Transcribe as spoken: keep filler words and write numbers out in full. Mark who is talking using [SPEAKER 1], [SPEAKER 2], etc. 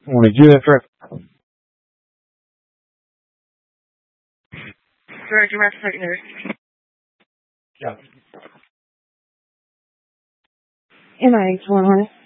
[SPEAKER 1] Morning, Judith.
[SPEAKER 2] Georgia Rec Partners.
[SPEAKER 1] Yeah.
[SPEAKER 2] M I H one one.